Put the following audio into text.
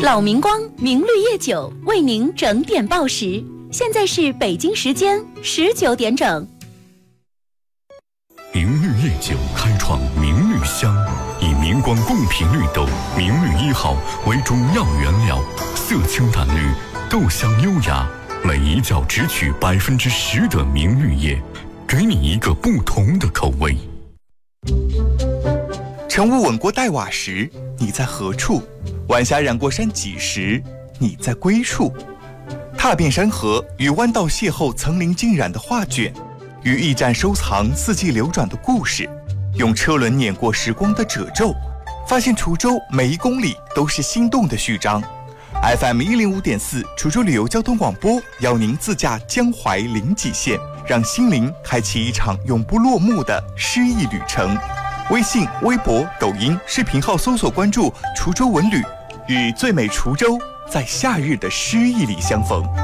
老明光明绿叶酒为您整点报时，现在是北京时间19点整。 明绿叶酒开创明绿香，以明光贡品绿豆明绿1号为主要原料，色清淡绿，豆香优雅，每一角只取10%的明绿叶，给你一个不同的口味。 晨雾吻过黛瓦时，你在何处？晚霞染过山脊时，你在归处。踏遍山河，与弯道邂逅层林尽染的画卷，与驿站收藏四季流转的故事，用车轮碾过时光的褶皱，发现滁州每一公里都是心动的序章。FM 105.4滁州旅游交通广播邀您自驾江淮临济线，让心灵开启一场永不落幕的诗意旅程。微信、微博、抖音视频号搜索关注滁州文旅，与最美滁州在夏日的诗意里相逢。